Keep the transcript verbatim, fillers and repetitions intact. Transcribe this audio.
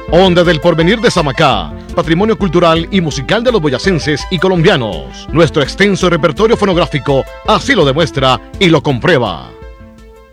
Onda del Porvenir de Samacá, patrimonio cultural y musical de los boyacenses y colombianos. Nuestro extenso repertorio fonográfico así lo demuestra y lo comprueba.